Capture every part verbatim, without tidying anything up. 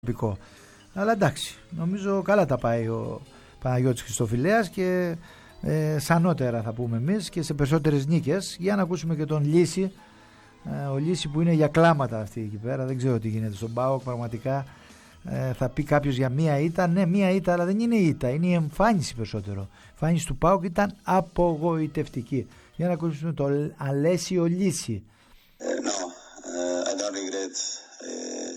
προσωπικό. Αλλά εντάξει, νομίζω καλά τα πάει ο Παναγιώτης Χριστοφυλέας και ε, σανότερα θα πούμε εμείς και σε περισσότερες νίκες. Για να ακούσουμε και τον Λύση, ε, ο Λύση που είναι για κλάματα αυτή εκεί πέρα. Δεν ξέρω τι γίνεται στον ΠΑΟΚ πραγματικά. Ε, θα πει κάποιος για μία ήττα. Ναι, μία ήττα, αλλά δεν είναι η ήττα, είναι η εμφάνιση περισσότερο. Η εμφάνιση του ΠΑΟΚ ήταν απογοητευτική. Για να ακούσουμε τον Αλέσιο Λύση. Uh, no, uh, I don't regret. Uh,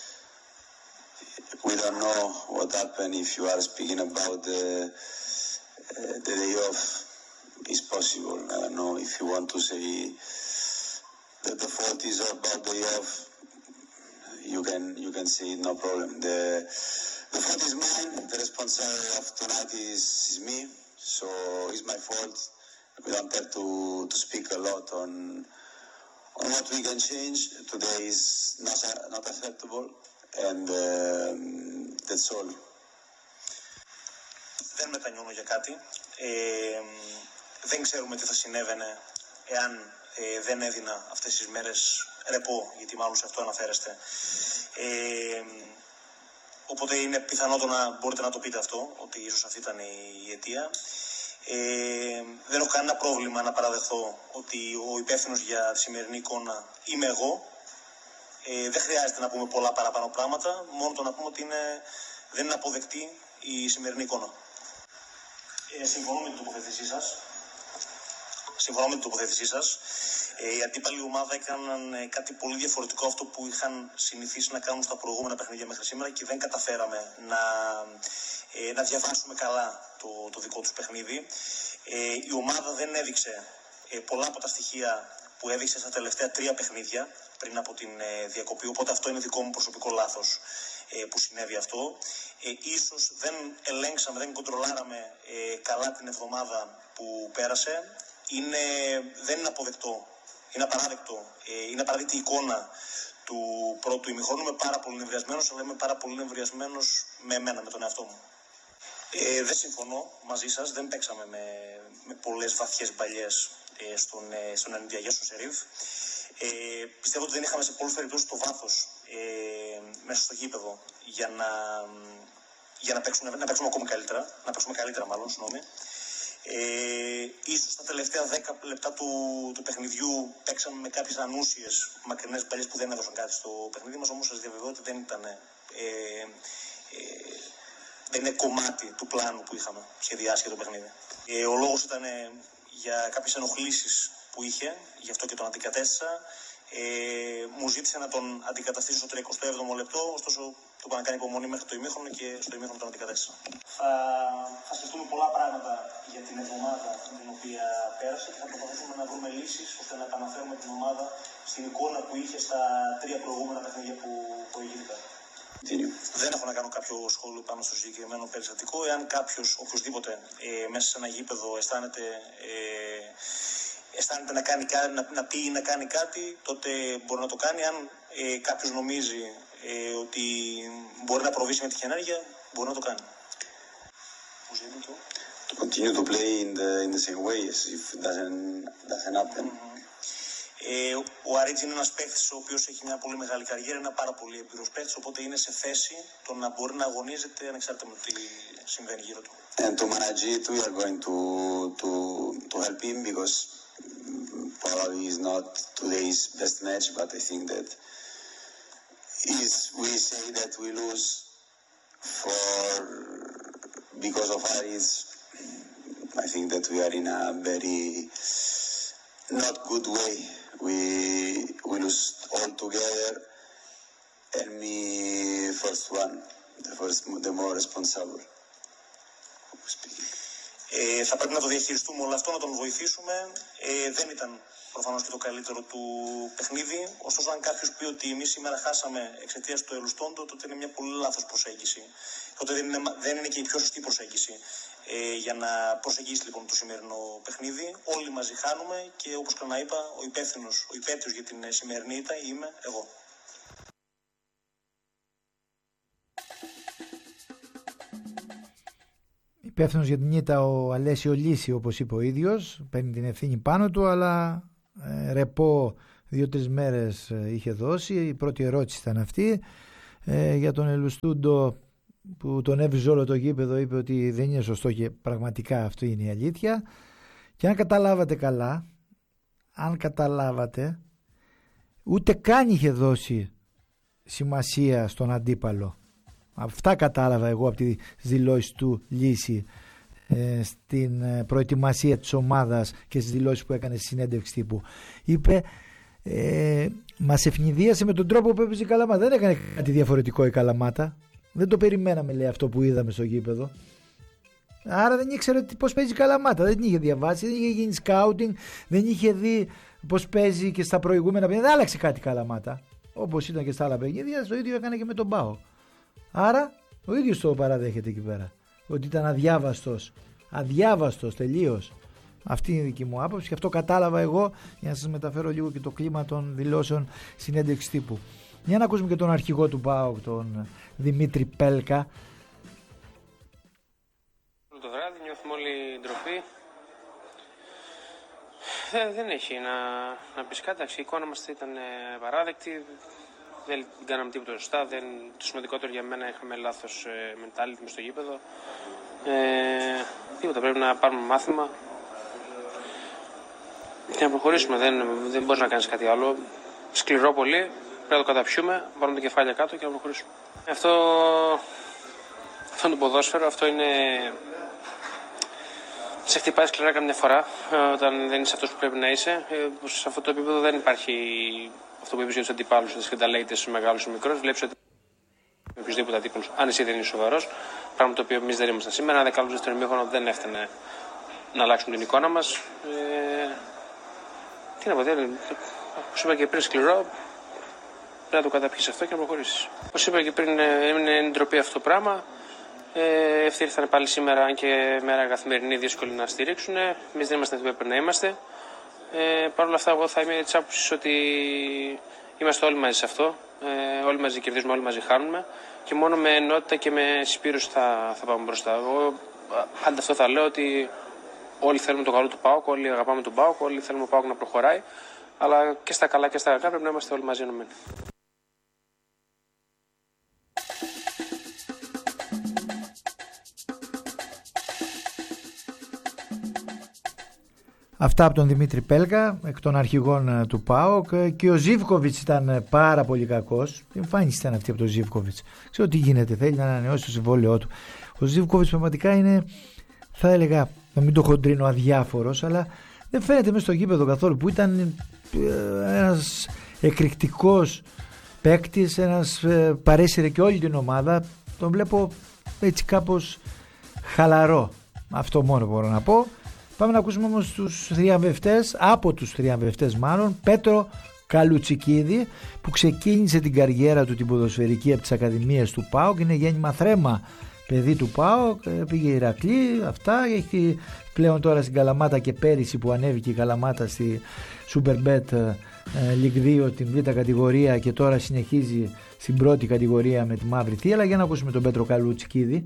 we don't know what happened. If you are speaking about the, uh, the day off, it's possible. I don't know if you want to say that the fault is about day off. You can you can say it, no problem. The the fault is mine. The responsibility of tonight is, is me. So it's my fault. We don't have to to speak a lot on. On what we can change today is not, not acceptable and um, that's all. Δεν μετανιώνω για κάτι. Ε, δεν ξέρουμε τι θα συνέβαινε εάν ε, δεν έδινα αυτές τις μέρες ρεπό, γιατί μάλλον σε αυτό αναφέρεστε. Ε, οπότε είναι πιθανότο να μπορείτε να το πείτε αυτό, ότι ίσως αυτή ήταν η αιτία. Ε, δεν έχω κανένα πρόβλημα να παραδεχθώ ότι ο υπεύθυνος για τη σημερινή εικόνα είμαι εγώ. Ε, δεν χρειάζεται να πούμε πολλά παραπάνω πράγματα, μόνο το να πούμε ότι είναι, δεν είναι αποδεκτή η σημερινή εικόνα. Ε, συμφωνώ με την τοποθέτησή σας. Συμφωνώ με την τοποθέτησή σας. Ε, οι αντίπαλοι ομάδα έκαναν ε, κάτι πολύ διαφορετικό αυτό που είχαν συνηθίσει να κάνουν στα προηγούμενα παιχνίδια μέχρι σήμερα και δεν καταφέραμε να, ε, να διαβάσουμε καλά το, το δικό τους παιχνίδι. Ε, η ομάδα δεν έδειξε ε, πολλά από τα στοιχεία που έδειξε στα τελευταία τρία παιχνίδια πριν από την ε, διακοπή, οπότε αυτό είναι δικό μου προσωπικό λάθος ε, που συνέβη αυτό. Ε, ίσως δεν ελέγξαμε, δεν κοντρολάραμε ε, καλά την εβδομάδα που πέρασε. Είναι, δεν είναι αποδεκτό, είναι απαράδεκτο, ε, είναι απαράδεκτη η εικόνα του πρώτου ημιχρόνου. Είμαι πάρα πολύ νευριασμένος, αλλά είμαι πάρα πολύ νευριασμένος με εμένα, με τον εαυτό μου. Ε, δεν συμφωνώ μαζί σας, δεν παίξαμε με, με πολλές βαθιές μπαλιές ε, στον, ε, στον ενδιαγέ στο Σερίφ. Ε, πιστεύω ότι δεν είχαμε σε πολλές περιπτώσεις το βάθος ε, μέσα στο γήπεδο για να, για να, παίξουμε, να παίξουμε ακόμη καλύτερα, να παίξουμε καλύτερα μάλλον, συγγνώμη. Ε, ίσως τα τελευταία δέκα λεπτά του, του παιχνιδιού παίξαμε με κάποιες ανούσιες μακρινές μπαλιές που δεν έδωσαν κάτι στο παιχνίδι μας, όμως σας διαβεβαιώ ότι δεν ήταν ε, ε, δεν είναι κομμάτι του πλάνου που είχαμε σχεδιάσει για το παιχνίδι. Ε, ο λόγος ήταν ε, για κάποιες ενοχλήσεις που είχε, γι' αυτό και τον αντικατέστησα. Ε, μου ζήτησε να τον αντικαταστήσω στο τριακοστό έβδομο λεπτό, ωστόσο του είπα να κάνει υπομονή μέχρι το ημίχρονο και στο ημίχρονο τον αντικατέστησα. Θα, θα σκεφτούμε πολλά πράγματα για την εβδομάδα την οποία πέρασε και θα προσπαθήσουμε να βρούμε λύσεις ώστε να επαναφέρουμε την ομάδα στην εικόνα που είχε στα τρία προηγούμενα παιχνίδια που προηγήθηκαν. Δεν έχω να κάνω κάποιο σχόλιο πάνω στο συγκεκριμένο περιστατικό. Εάν κάποιος, οποιοδήποτε ε, μέσα σε ένα γήπεδο αισθάνεται, ε, αισθάνεται να, κάνει, να, να πει ή να κάνει κάτι, τότε μπορεί να το κάνει. Αν ε, κάποιος νομίζει ε, ότι μπορεί να προβεί με τέτοια ενέργεια, μπορεί να το κάνει. To continue to play in the, in the same way as if it doesn't, doesn't happen. Mm-hmm. Ε, ο Αρίτζη είναι ένας παίκτης ο οποίος έχει μια πολύ μεγάλη καριέρα, είναι πάρα πολύ εμπειρός παίκτης, οπότε είναι σε θέση το να μπορεί να αγωνίζεται ανεξάρτητα με τι συμβαίνει γύρω του. And to manage it, we are going to, to, to help him because probably is not today's best match, but I think that is we say that we lose for because of Aris. I think that we are in a very not good way. We we lose all together, and me first one, the first, the more responsible. Ε, θα πρέπει να το διαχειριστούμε όλο αυτό, να τον βοηθήσουμε. Ε, δεν ήταν προφανώς και το καλύτερο του παιχνίδι. Ωστόσο, αν κάποιος πει ότι εμείς σήμερα χάσαμε εξαιτίας του Ελουστόντο, τότε είναι μια πολύ λάθος προσέγγιση. Τότε δεν είναι, δεν είναι και η πιο σωστή προσέγγιση. Ε, για να προσεγγίσει λοιπόν το σημερινό παιχνίδι. Όλοι μαζί χάνουμε και όπως ξανά είπα, ο υπεύθυνος, ο υπέτειος για την σημερινή ήττα είμαι εγώ. Υπεύθυνος για την ήττα ο Αλέσιο Λύση, όπως είπε ο ίδιος, παίρνει την ευθύνη πάνω του, αλλά ε, ρεπό δύο-τρεις μέρες είχε δώσει. Η πρώτη ερώτηση ήταν αυτή. ε, για τον Ελουστούντο που τον έβριζε όλο το γήπεδο, είπε ότι δεν είναι σωστό και πραγματικά αυτό είναι η αλήθεια. Και αν καταλάβατε καλά, αν καταλάβατε, ούτε καν είχε δώσει σημασία στον αντίπαλο. Αυτά κατάλαβα εγώ από τις δηλώσεις του Λύση ε, στην προετοιμασία της ομάδας και στις δηλώσεις που έκανε στη συνέντευξη τύπου. Είπε ε, μας ευνηδίασε με τον τρόπο που έπαιζε η Καλαμάτα. Δεν έκανε κάτι διαφορετικό η Καλαμάτα. Δεν το περιμέναμε, λέει, αυτό που είδαμε στο γήπεδο. Άρα δεν ήξερε πώς παίζει η Καλαμάτα. Δεν την είχε διαβάσει, δεν είχε γίνει σκάουτινγκ, δεν είχε δει πώς παίζει και στα προηγούμενα παιχνίδια. Δεν άλλαξε κάτι η Καλαμάτα. Όπως ήταν και στα άλλα παιχνίδια, το ίδιο έκανε και με τον ΠΑΟΚ. Άρα ο ίδιος το παραδέχεται εκεί πέρα. Ότι ήταν αδιάβαστος. Αδιάβαστος τελείως. Αυτή είναι η δική μου άποψη και αυτό κατάλαβα εγώ, για να σας μεταφέρω λίγο και το κλίμα των δηλώσεων συνέντευξης τύπου. Για να ακούσουμε και τον αρχηγό του ΠΑΟΚ, τον Δημήτρη Πέλκα. Το βράδυ νιώθουμε όλοι ντροπή. Δεν, δεν έχει να, να πεις κάτι. Η εικόνα μας ήταν παράδεκτη. Δεν κάναμε τίποτα σωστά. Δεν, το σημαντικότερο για μένα, είχαμε λάθος ε, mentality μες στο γήπεδο. Ε, τίποτα, πρέπει να πάρουμε μάθημα και να προχωρήσουμε. Δεν, δεν μπορείς να κάνεις κάτι άλλο. Σκληρό πολύ. Πρέπει να το καταπιούμε, βάλουμε τα κεφάλια κάτω και να προχωρήσουμε. Αυτό, αυτό είναι το ποδόσφαιρο, αυτό είναι... Σε χτυπάει σκληρά καμιά φορά, όταν δεν είσαι αυτός που πρέπει να είσαι. Σε αυτό το επίπεδο δεν υπάρχει αυτό που είπες για τους αντιπάλους, ότι τα λέει είτε μεγάλους ή μικρούς. Βλέπεις ότι με οποιοδήποτε αντίπαλος, αν εσύ δεν είσαι σοβαρός, πράγμα το οποίο εμείς δεν ήμασταν σήμερα. Αν δεν κάνουμε στο ημίχρονο, δεν έφτανε να αλλάξουμε την εικόνα μας. Ε, τι να πω, δεν είναι. Όπως είπα και πριν, σκληρό. Πρέπει να το καταπιείς αυτό και να προχωρήσεις. Όπως είπα και πριν, είναι ντροπή αυτό το πράγμα. Ε, αυτοί ήρθαν πάλι σήμερα, αν και μέρα καθημερινή, δύσκολη να στηρίξουν. Εμείς δεν είμαστε αυτοί που έπρεπε να είμαστε. Ε, Παρ' όλα αυτά, εγώ θα είμαι της άποψης ότι είμαστε όλοι μαζί σε αυτό. Ε, όλοι μαζί κερδίζουμε, όλοι μαζί χάνουμε. Και μόνο με ενότητα και με συσπήρωση θα, θα πάμε μπροστά. Εγώ πάντα αυτό θα λέω, ότι όλοι θέλουμε το καλό του ΠΑΟΚ, όλοι αγαπάμε τον ΠΑΟΚ, όλοι θέλουμε ο ΠΑΟΚ να προχωράει. Αλλά και στα καλά και στα κακά πρέπει να είμαστε όλοι μαζί ενωμένοι. Αυτά από τον Δημήτρη Πέλκα, εκ των αρχηγών του ΠΑΟΚ. Και ο Ζίβκοβιτς ήταν πάρα πολύ κακός. Η εμφάνιση ήταν αυτή από τον Ζίβκοβιτς. Ξέρω τι γίνεται, θέλει να ανανεώσει το συμβόλαιό του. Ο Ζίβκοβιτς πραγματικά είναι, θα έλεγα, να μην το χοντρίνω, αδιάφορος, αλλά δεν φαίνεται μέσα στο γήπεδο καθόλου, που ήταν ένας εκρηκτικός παίκτης, ένας, παρέσυρε και όλη την ομάδα. Τον βλέπω έτσι κάπως χαλαρό. Αυτό μόνο μπορώ να πω. Πάμε να ακούσουμε όμως τους θριαμβευτές, από τους θριαμβευτές μάλλον, Πέτρο Καλουτσικίδη, που ξεκίνησε την καριέρα του την ποδοσφαιρική από τις ακαδημίες του ΠΑΟΚ. Είναι γέννημα Θρέμα, παιδί του ΠΑΟΚ, πήγε Ηρακλή, αυτά, έχει πλέον τώρα στην Καλαμάτα και πέρυσι που ανέβηκε η Καλαμάτα στη Superbet League δύο την β' κατηγορία και τώρα συνεχίζει στην πρώτη κατηγορία με τη Μαύρη Θύελλα. Για να ακούσουμε τον Πέτρο Καλουτσικίδη.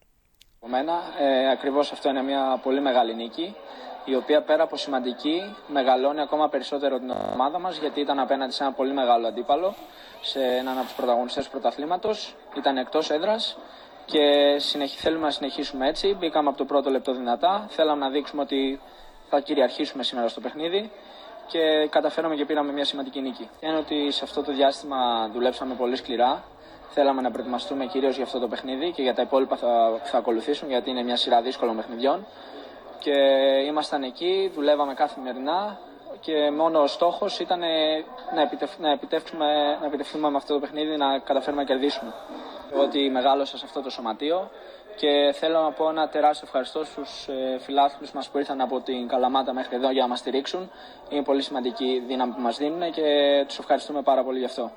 Ε, ακριβώς αυτό είναι μια πολύ μεγάλη νίκη, η οποία πέρα από σημαντική μεγαλώνει ακόμα περισσότερο την ομάδα μας, γιατί ήταν απέναντι σε ένα πολύ μεγάλο αντίπαλο, σε έναν από τους πρωταγωνιστές του πρωταθλήματος, ήταν εκτός έδρας και συνεχί, θέλουμε να συνεχίσουμε έτσι. Μπήκαμε από το πρώτο λεπτό δυνατά, θέλαμε να δείξουμε ότι θα κυριαρχήσουμε σήμερα στο παιχνίδι και καταφέραμε και πήραμε μια σημαντική νίκη. Είναι ότι σε αυτό το διάστημα δουλέψαμε πολύ σκληρά. Θέλαμε να προετοιμαστούμε κυρίως για αυτό το παιχνίδι και για τα υπόλοιπα θα, θα ακολουθήσουν, γιατί είναι μια σειρά δύσκολων παιχνιδιών. Και ήμασταν εκεί, δουλεύαμε καθημερινά και μόνο ο στόχος ήταν να, επιτεύ, να, επιτεύξουμε, να επιτευχθούμε με αυτό το παιχνίδι, να καταφέρουμε να κερδίσουμε. Ότι μεγάλωσα σε αυτό το σωματείο και θέλω να πω ένα τεράστιο ευχαριστώ στους φιλάθλους μας που ήρθαν από την Καλαμάτα μέχρι εδώ για να μας στηρίξουν. Είναι πολύ σημαντική δύναμη που μας δίνουν και τους ευχαριστούμε πάρα πολύ γι' αυτό.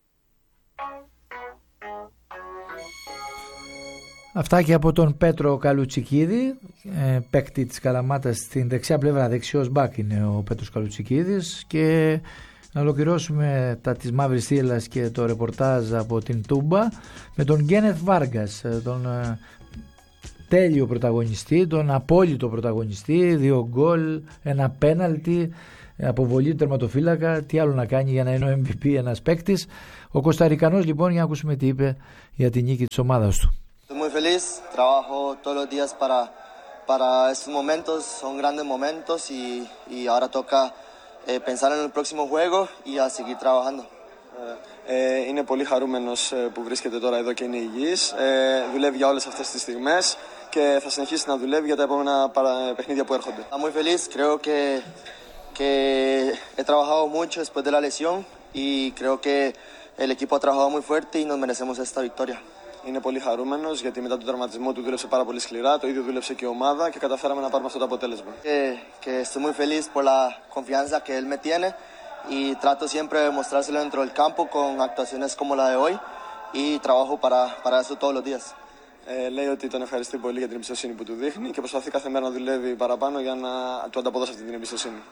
Αυτά και από τον Πέτρο Καλουτσικίδη, ε, παίκτη της Καλαμάτας στην δεξιά πλευρά, δεξιός μπακ είναι ο Πέτρος Καλουτσικίδης. Και να ολοκληρώσουμε τα της Μαύρης Θύελλας και το ρεπορτάζ από την Τούμπα με τον Γκένεθ Βάργκας, τον ε, τέλειο πρωταγωνιστή, τον απόλυτο πρωταγωνιστή, δύο γκολ, ένα πέναλτι, αποβολή του τερματοφύλακα, τι άλλο να κάνει για να είναι ο εμ βι πι ένας παίκτης. Ο Κοσταρικανός λοιπόν, για να ακούσουμε τι είπε για την νίκη της ομάδας του. Estoy muy feliz, trabajo todos los días para, para estos momentos, son grandes momentos y, y ahora toca eh, pensar en el próximo juego y a seguir trabajando. Ε, είναι πολύ χαρούμενος που βρίσκεται τώρα εδώ και είναι υγιής. Ε, δουλεύει για όλες αυτές τις στιγμές και θα συνεχίσει να δουλεύει για τα επόμενα παρα... παιχνίδια που έρχονται. Estoy muy feliz, creo que, que he trabajado mucho después de la lesión y creo que el equipo ha trabajado muy fuerte y nos merecemos esta victoria. Είναι πολύ χαρούμενος γιατί μετά τον τραυματισμό του δούλεψε πάρα πολύ σκληρά, το ίδιο δούλεψε και η ομάδα και καταφέραμε να πάρουμε αυτό το αποτέλεσμα. Que, que estoy muy feliz por la confianza que él me tiene y trato siempre de mostrárselo dentro del campo con actuaciones como la de hoy y trabajo para, para eso todos los días. Ε, λέει ότι τον ευχαριστεί πολύ για την εμπιστοσύνη που του δείχνει και προσπαθεί κάθε μέρα να δουλεύει παραπάνω για να του ανταποδώσει αυτή την εμπιστοσύνη.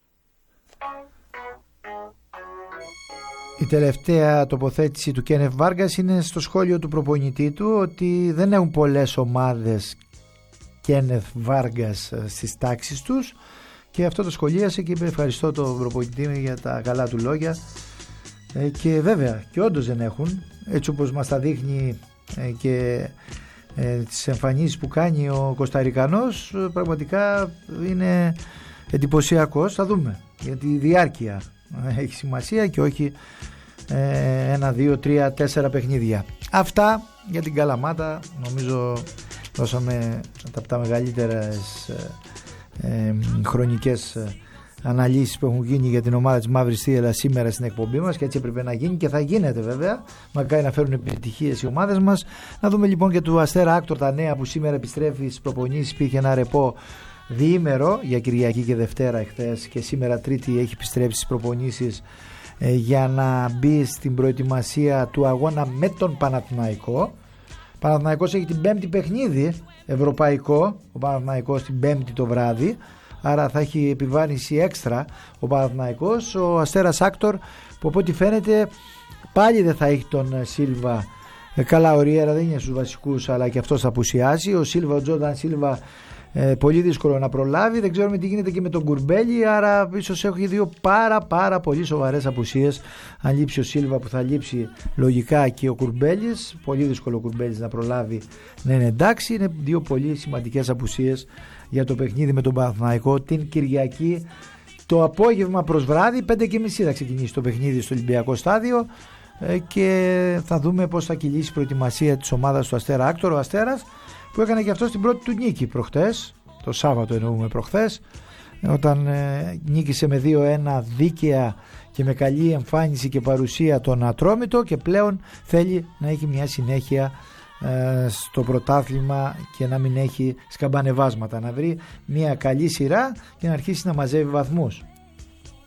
Η τελευταία τοποθέτηση του Κένεθ Βάργας είναι στο σχόλιο του προπονητή του ότι δεν έχουν πολλές ομάδες Κένεθ Βάργας στις τάξεις τους, και αυτό το σχολίασε και είπε ευχαριστώ τον προπονητή για τα καλά του λόγια, ε, και βέβαια και όντως δεν έχουν, έτσι όπως μας τα δείχνει ε, και ε, τις εμφανίσεις που κάνει ο Κοσταρικανός, πραγματικά είναι εντυπωσιακός. Θα δούμε, γιατί η διάρκεια έχει σημασία και όχι ε, ένα, δύο, τρία, τέσσερα παιχνίδια. Αυτά για την Καλαμάτα. Νομίζω δώσαμε από τα μεγαλύτερες ε, ε, χρονικές αναλύσεις που έχουν γίνει για την ομάδα της Μαύρης Θύελλας σήμερα στην εκπομπή μας, και έτσι έπρεπε να γίνει και θα γίνεται βέβαια. Μακάρι να φέρουν επιτυχίες οι ομάδες μας. Να δούμε λοιπόν και του Αστέρα Άκτορ τα νέα που σήμερα επιστρέφει στις προπονήσεις. Υπήρχε ένα ρεπό διήμερο για Κυριακή και Δευτέρα εχθές, και σήμερα Τρίτη έχει επιστρέψει στις προπονήσεις ε, για να μπει στην προετοιμασία του αγώνα με τον Παναθηναϊκό. Ο Παναθηναϊκός έχει την Πέμπτη παιχνίδι ευρωπαϊκό, ο Παναθηναϊκός την Πέμπτη το βράδυ, άρα θα έχει επιβάρυνση έξτρα ο Παναθηναϊκός. Ο Αστέρας Άκτορ που από ό,τι φαίνεται πάλι δεν θα έχει τον Σίλβα. Ε, καλά, ο Ριέρα δεν είναι στους βασικούς, αλλά και αυτός θα απουσιάσει. Ο Σίλβα, ο Τζόρνταν Σίλβα, Ε, πολύ δύσκολο να προλάβει. Δεν ξέρουμε τι γίνεται και με τον Κουρμπέλη, άρα ίσως έχει δύο πάρα πάρα πολύ σοβαρές απουσίες. Αν λείψει ο Σίλβα, που θα λείψει λογικά και ο Κουρμπέλης, πολύ δύσκολο ο Κουρμπέλης να προλάβει να είναι εντάξει. Είναι δύο πολύ σημαντικές απουσίες για το παιχνίδι με τον Παναθηναϊκό την Κυριακή το απόγευμα προς βράδυ. Πέντε και μισή θα ξεκινήσει το παιχνίδι στο Ολυμπιακό Στάδιο, ε, και θα δούμε πώς θα κυλήσει η προετοιμασία της ομάδας του Αστέρα Άκτορ. Ο Αστέρας που έκανε και αυτό την πρώτη του νίκη προχτές, το Σάββατο εννοούμε προχθές, όταν ε, νίκησε με δύο ένα δίκαια και με καλή εμφάνιση και παρουσία τον Ατρόμητο, και πλέον θέλει να έχει μια συνέχεια ε, στο πρωτάθλημα και να μην έχει σκαμπανεβάσματα, να βρει μια καλή σειρά και να αρχίσει να μαζεύει βαθμούς.